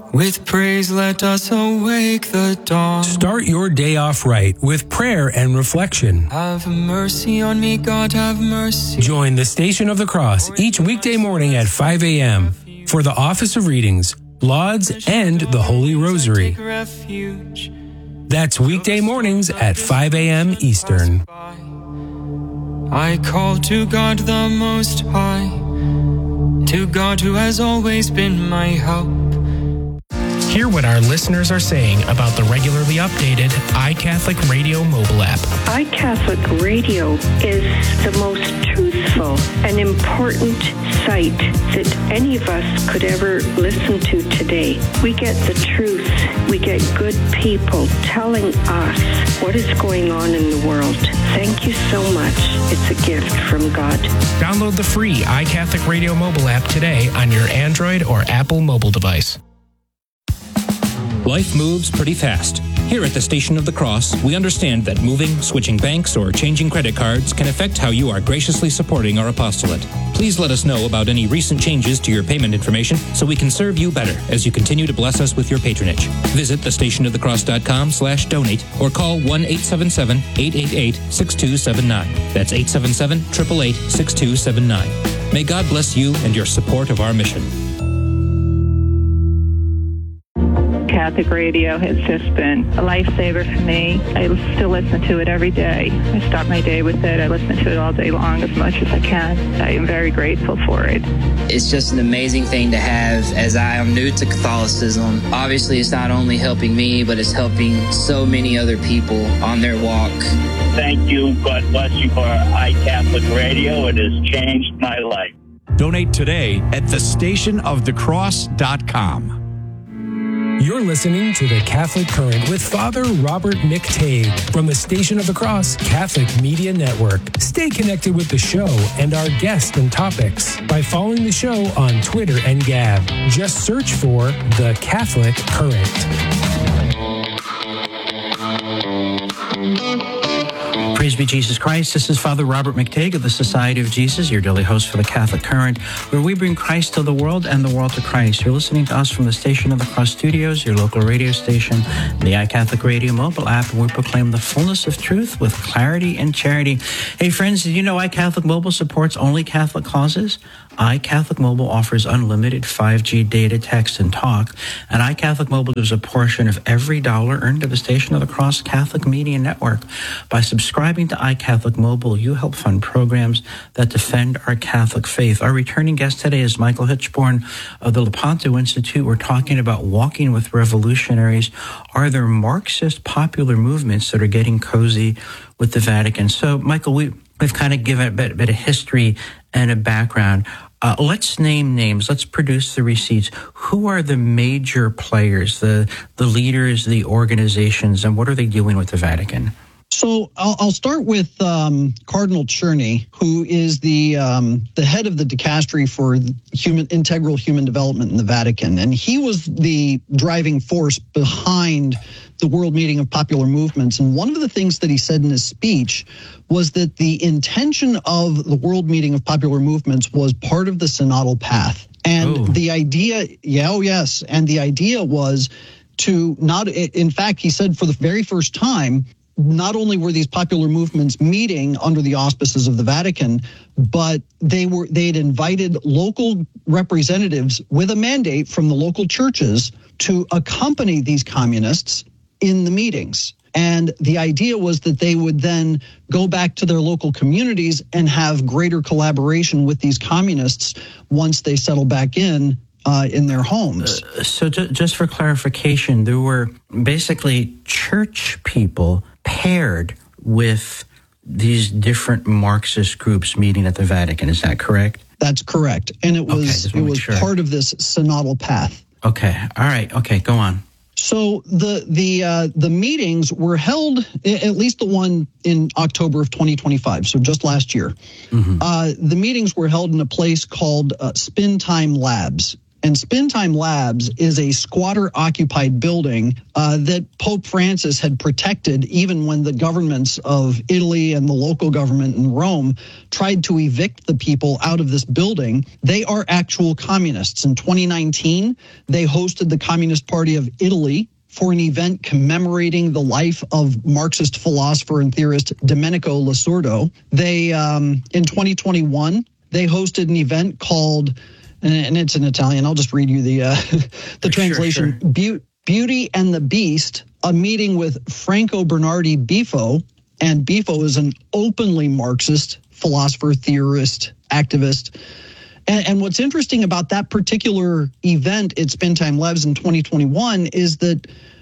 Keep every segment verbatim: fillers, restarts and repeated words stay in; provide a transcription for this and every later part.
With praise, let us awake the dawn. Start your day off right with prayer and reflection. Have mercy on me, God, have mercy. Join the Station of the Cross each weekday morning at five a.m. for the Office of Readings, Lauds, and the Holy Rosary. That's weekday mornings at five a.m. Eastern. I call to God the Most High, to God who has always been my help. Hear what our listeners are saying about the regularly updated iCatholic Radio mobile app. iCatholic Radio is the most truthful and important site that any of us could ever listen to today. We get the truth. We get good people telling us what is going on in the world. Thank you so much. It's a gift from God. Download the free iCatholic Radio mobile app today on your Android or Apple mobile device. Life moves pretty fast. Here at the Station of the Cross, we understand that moving, switching banks, or changing credit cards can affect how you are graciously supporting our apostolate. Please let us know about any recent changes to your payment information so we can serve you better as you continue to bless us with your patronage. Visit thestationofthecross.com slash donate or call one eight seven seven, eight eight eight, six two seven nine. That's eight seven seven, eight eight eight, six two seven nine. May God bless you and your support of our mission. Catholic radio has just been a lifesaver for me. I still listen to it every day. I start my day with it. I listen to it all day long as much as I can. I am very grateful for it. It's just an amazing thing to have as I am new to Catholicism. Obviously, it's not only helping me, but it's helping so many other people on their walk. Thank you. God bless you for iCatholic Radio. It has changed my life. Donate today at the station of the cross dot com. You're listening to The Catholic Current with Father Robert McTague from the Station of the Cross Catholic Media Network. Stay connected with the show and our guests and topics by following the show on Twitter and Gab. Just search for The Catholic Current. Praise be Jesus Christ. This is Father Robert McTague of the Society of Jesus, your daily host for the Catholic Current, where we bring Christ to the world and the world to Christ. You're listening to us from the Station of the Cross Studios, your local radio station, the iCatholic Radio mobile app, and we proclaim the fullness of truth with clarity and charity. Hey, friends, did you know iCatholic Mobile supports only Catholic causes? iCatholic Mobile offers unlimited five G data, text, and talk, and iCatholic Mobile gives a portion of every dollar earned to the Station of the Cross Catholic Media Network. By subscribing to iCatholic Mobile, you help fund programs that defend our Catholic faith. Our returning guest today is Michael Hitchborn of the Lepanto Institute. We're talking about walking with revolutionaries. Are there Marxist popular movements that are getting cozy with the Vatican? So, Michael, we, we've kind of given a bit, a bit of history and a background. Uh, let's name names. Let's produce the receipts. Who are the major players, the the leaders, the organizations, and what are they doing with the Vatican? So I'll, I'll start with um, Cardinal Czerny, who is the um, the head of the dicastery for human integral human development in the Vatican, and he was the driving force behind the World Meeting of Popular Movements. And one of the things that he said in his speech was that the intention of the World Meeting of Popular Movements was part of the synodal path. And oh. the idea, yeah, oh yes, and the idea was to not, in fact, he said for the very first time, not only were these popular movements meeting under the auspices of the Vatican, but they were they had invited local representatives with a mandate from the local churches to accompany these communists in the meetings. And the idea was that they would then go back to their local communities and have greater collaboration with these communists once they settle back in uh, in their homes. Uh, so ju- just for clarification, there were basically church people paired with these different Marxist groups meeting at the Vatican. Is that correct? That's correct. And it was okay, it was sure. part of this synodal path. Okay. All right. Okay. Go on. So the the uh, the meetings were held, at least the one in October of twenty twenty-five, so just last year. Mm-hmm. Uh, the meetings were held in a place called uh, Spin Time Labs. And Spintime Labs is a squatter-occupied building uh, that Pope Francis had protected even when the governments of Italy and the local government in Rome tried to evict the people out of this building. They are actual communists. In twenty nineteen, they hosted the Communist Party of Italy for an event commemorating the life of Marxist philosopher and theorist Domenico Lasordo. They, um, in twenty twenty-one, they hosted an event called, and it's in Italian, I'll just read you the uh, the translation, sure, sure. Be- Beauty and the Beast, a meeting with Franco Bernardi Bifo, and Bifo is an openly Marxist philosopher, theorist, activist. And, and what's interesting about that particular event at Spintime Labs in twenty twenty-one is that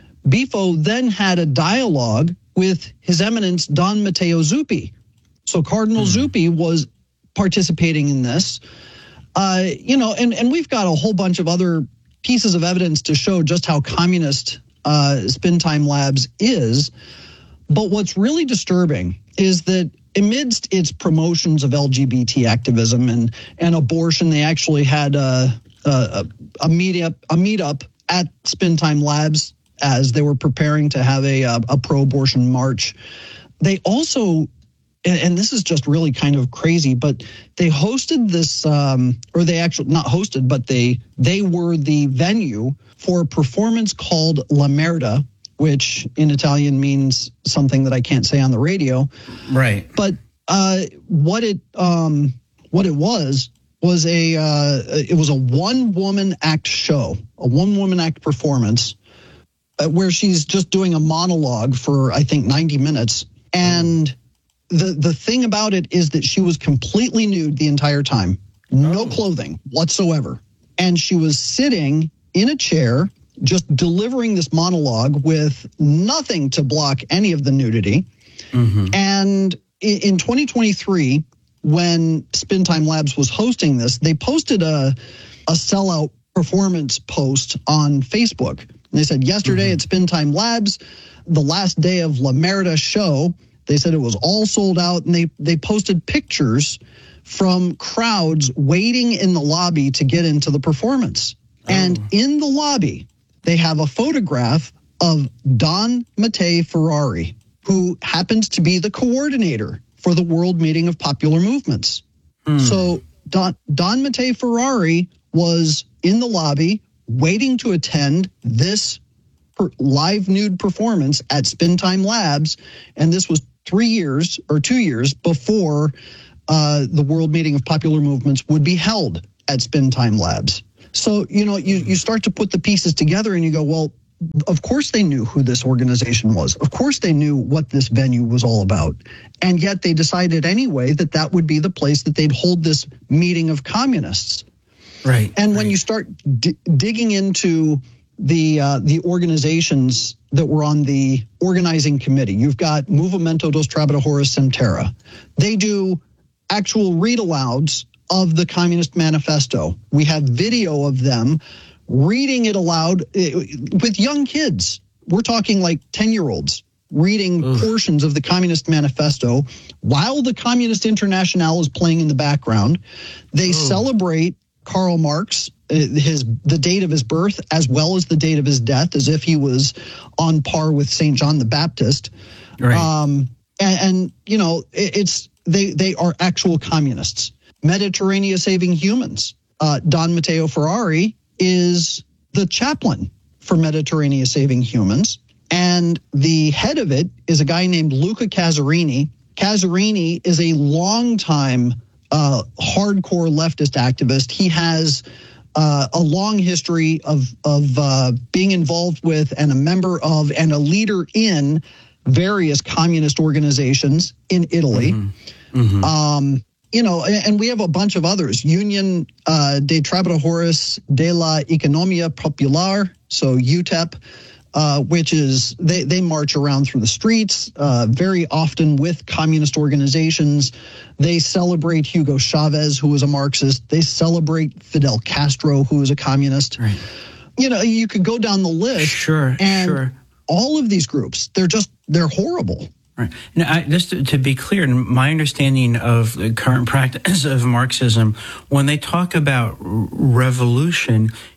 Bifo then had a dialogue with His Eminence Don Matteo Zuppi. So Cardinal mm-hmm. Zuppi was participating in this. Uh, you know, and, and we've got a whole bunch of other pieces of evidence to show just how communist uh, Spintime Labs is. But what's really disturbing is that amidst its promotions of L G B T activism and, and abortion, they actually had a, a, a meetup a meetup at Spintime Labs as they were preparing to have a, a, a pro-abortion march. They also, and, and this is just really kind of crazy, but they hosted this, um, or they actually not hosted, but they they were the venue for a performance called La Merda, which in Italian means something that I can't say on the radio. Right. But uh, what it um, what it was was a uh, it was a one woman act show, a one woman act performance, uh, where she's just doing a monologue for I think ninety minutes, and the the thing about it is that she was completely nude the entire time, no oh. clothing whatsoever, and she was sitting in a chair, just delivering this monologue with nothing to block any of the nudity. Mm-hmm. And in twenty twenty-three, when Spintime Labs was hosting this, they posted a, a sellout performance post on Facebook. And they said, yesterday mm-hmm. at Spintime Labs, the last day of La Merda show, they said it was all sold out, and they, they posted pictures from crowds waiting in the lobby to get into the performance. And in the lobby, they have a photograph of Don Mattei Ferrari, who happens to be the coordinator for the World Meeting of Popular Movements. Mm. So Don, Don Mattei Ferrari was in the lobby waiting to attend this per, live nude performance at Spintime Labs, and this was three years or two years before uh, the World Meeting of Popular Movements would be held at Spintime Labs. So, you know, you, you start to put the pieces together and you go, well, of course they knew who this organization was. Of course they knew what this venue was all about. And yet they decided anyway that that would be the place that they'd hold this meeting of communists. Right. And right. when you start d- digging into the uh, the organizations that were on the organizing committee, you've got Movimento dos Trabalhadores Sem Terra. They do actual read-alouds of the Communist Manifesto. We have video of them reading it aloud with young kids. We're talking like ten-year-olds reading Ugh. portions of the Communist Manifesto while the Communist Internationale is playing in the background. They Ugh. celebrate Karl Marx, his the date of his birth, as well as the date of his death, as if he was on par with Saint John the Baptist. Right. Um, and, and, you know, it, it's they they are actual communists. Mediterranean Saving Humans. Uh, Don Matteo Ferrari is the chaplain for Mediterranean Saving Humans. And the head of it is a guy named Luca Casarini. Casarini is a longtime uh, hardcore leftist activist. He has uh, a long history of, of uh, being involved with and a member of and a leader in various communist organizations in Italy. Mm-hmm. Mm-hmm. Um, You know, and we have a bunch of others. Union uh, de Trabajadores de la Economía Popular, so U T E P, uh, which is they, they march around through the streets uh, very often with communist organizations. They celebrate Hugo Chavez, who was a Marxist. They celebrate Fidel Castro, who was a communist. Right. You know, you could go down the list. Sure, and sure. all of these groups, they're just, they're horrible. Right. Now, I, just to, to be clear, my understanding of the current practice of Marxism, when they talk about revolution,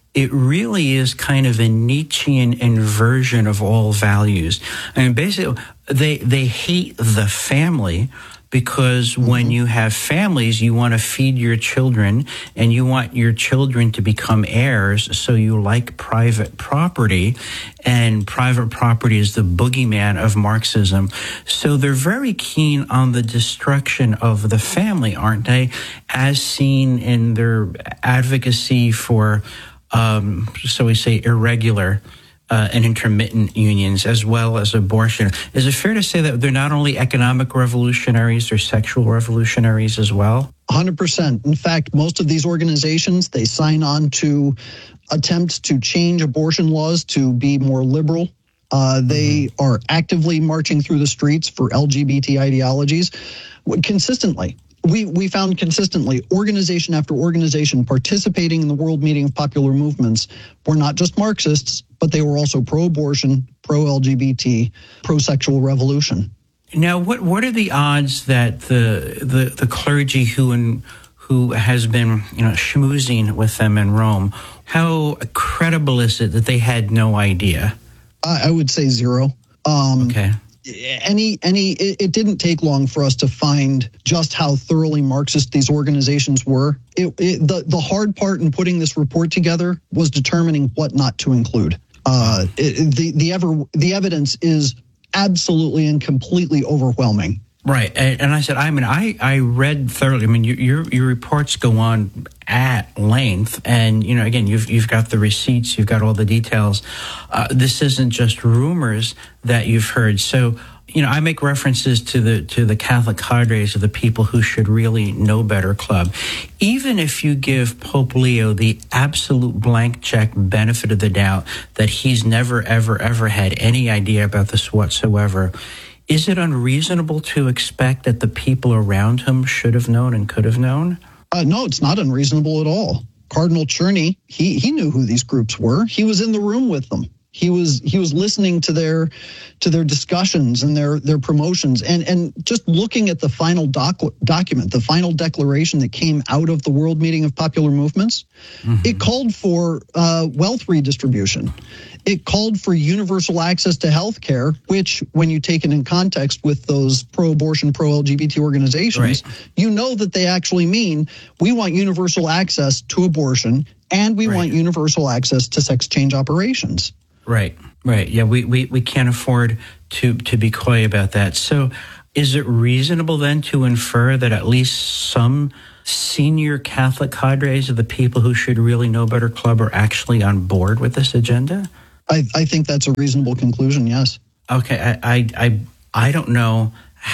it really is kind of a Nietzschean inversion of all values. I mean, basically, they they hate the family because when you have families, you want to feed your children and you want your children to become heirs, so you like private property, and private property is the boogeyman of Marxism. So they're very keen on the destruction of the family, aren't they, as seen in their advocacy for, um, so we say, irregular Uh, and intermittent unions, as well as abortion. Is it fair to say that they're not only economic revolutionaries, they're sexual revolutionaries as well? one hundred percent. In fact, most of these organizations, they sign on to attempts to change abortion laws to be more liberal. Uh, they mm-hmm. are actively marching through the streets for L G B T ideologies consistently. We we found consistently, organization after organization participating in the World Meeting of Popular Movements were not just Marxists, but they were also pro-abortion, pro-L G B T, pro-sexual revolution. Now, what what are the odds that the the, the clergy who in, who has been you know schmoozing with them in Rome, how credible is it that they had no idea? I, I would say zero. Um, okay. Any, any, it, it didn't take long for us to find just how thoroughly Marxist these organizations were. It, it, the, the hard part in putting this report together was determining what not to include. Uh, it, the, the, ever, the evidence is absolutely and completely overwhelming. Right. And, and I said, I mean, I, I read thoroughly. I mean, your, your, your reports go on at length. And, you know, again, you've, you've got the receipts, you've got all the details. Uh, this isn't just rumors that you've heard. So, you know, I make references to the, to the Catholic cadres of the people who should really know better club. Even if you give Pope Leo the absolute blank check benefit of the doubt that he's never, ever, ever had any idea about this whatsoever, is it unreasonable to expect that the people around him should have known and could have known? Uh, no, it's not unreasonable at all. Cardinal Czerny, he he knew who these groups were. He was in the room with them. He was he was listening to their to their discussions and their their promotions, and and just looking at the final doc, document, the final declaration that came out of the World Meeting of Popular Movements. Mm-hmm. It called for uh, wealth redistribution. It called for universal access to health care, which, when you take it in context with those pro-abortion, pro-L G B T organizations, right, you know that they actually mean we want universal access to abortion and we right. want universal access to sex change operations. Right, right. Yeah, we, we, we can't afford to, to be coy about that. So is it reasonable then to infer that at least some senior Catholic cadres of the people who should really know better club are actually on board with this agenda? I, I think that's a reasonable conclusion, yes. Okay, I, I, I, I don't know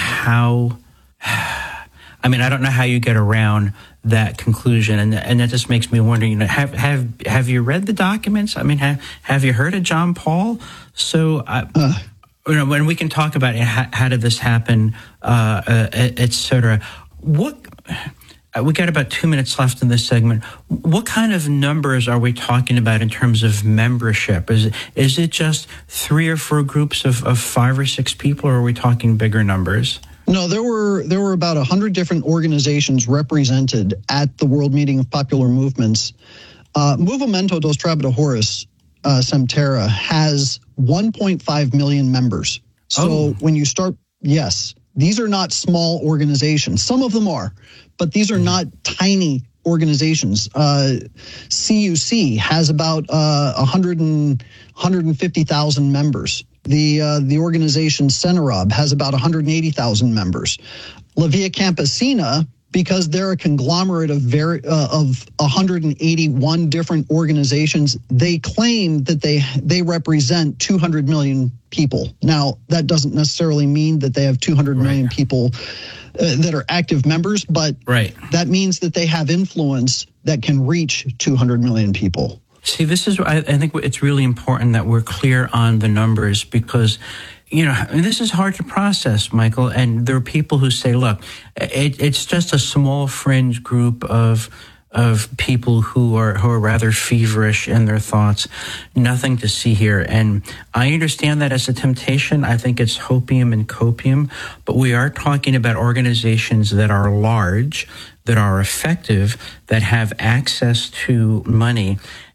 how, I mean, I don't know how you get around that conclusion, and and that just makes me wonder, you know, have have have you read the documents? I mean, have, have you heard of John Paul? So, uh, uh, you know, when we can talk about how, how did this happen, uh, uh, et cetera. What, we got about two minutes left in this segment. What kind of numbers are we talking about in terms of membership? Is it, is it just three or four groups of, of five or six people, or are we talking bigger numbers? No, there were there were about a hundred different organizations represented at the World Meeting of Popular Movements. Uh, Movimento dos Trabalhadores uh, Sem Terra has one point five million members. So oh. when you start, yes, these are not small organizations. Some of them are, but these are not tiny organizations. Uh, C U C has about uh, one hundred and one hundred fifty thousand members. The uh, the organization Senarob has about one hundred eighty thousand members. La Via Campesina, because they're a conglomerate of very uh, of one hundred eighty-one different organizations, they claim that they they represent two hundred million people. Now, that doesn't necessarily mean that they have two hundred million right. people uh, that are active members, but right. that means that they have influence that can reach two hundred million people. See, this is, I, I think it's really important that we're clear on the numbers because, you know, this is hard to process, Michael. And there are people who say, look, it, it's just a small fringe group of of people who are who are rather feverish in their thoughts. Nothing to see here. And I understand that as a temptation. I think it's hopium and copium. But we are talking about organizations that are large, that are effective, that have access to money.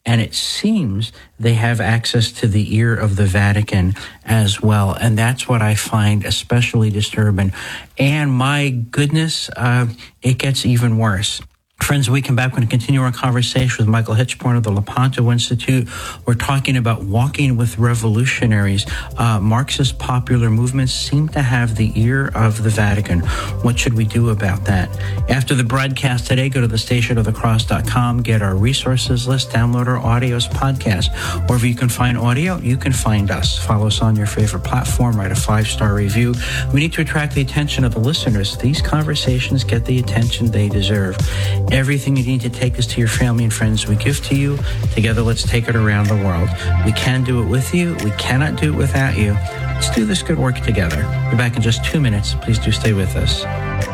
and it seems they have access to the ear of the Vatican as well. And that's what I find especially disturbing. And my goodness, uh, it gets even worse. Friends, when we come back, we're going to continue our conversation with Michael Hitchborn of the Lepanto Institute. We're talking about walking with revolutionaries. Uh, Marxist popular movements seem to have the ear of the Vatican. What should we do about that? After the broadcast today, go to the station of the cross dot com, get our resources list, download our audios podcast. Wherever you can find audio, you can find us. Follow us on your favorite platform, write a five-star review. We need to attract the attention of the listeners. These conversations get the attention they deserve. Everything you need to take this to your family and friends we give to you. Together, let's take it around the world. We can do it with you. We cannot do it without you. Let's do this good work together. We're back in just two minutes. Please do stay with us.